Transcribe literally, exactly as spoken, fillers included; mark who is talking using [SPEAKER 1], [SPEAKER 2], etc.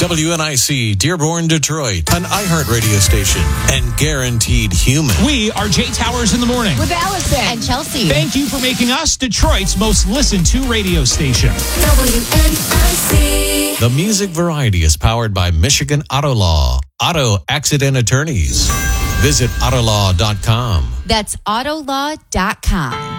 [SPEAKER 1] W N I C, Dearborn, Detroit, an iHeart radio station, and guaranteed human.
[SPEAKER 2] We are Jay Towers in the morning.
[SPEAKER 3] With Allison.
[SPEAKER 4] And Chelsea.
[SPEAKER 2] Thank you for making us Detroit's most listened to radio station.
[SPEAKER 5] W N I C.
[SPEAKER 1] The Music Variety is powered by Michigan Auto Law, Auto Accident Attorneys. Visit autolaw dot com.
[SPEAKER 4] That's autolaw dot com.